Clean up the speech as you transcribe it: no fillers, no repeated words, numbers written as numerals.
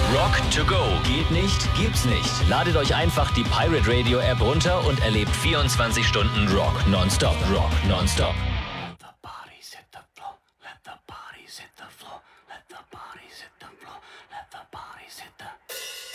Rock to go. Geht nicht, gibt's nicht. Ladet euch einfach die Pirate Radio App runter und erlebt 24 Stunden Rock nonstop. Rock nonstop. Let the bodies hit the floor. Let the bodies hit the floor. Let the bodies hit the floor. Let the bodies hit the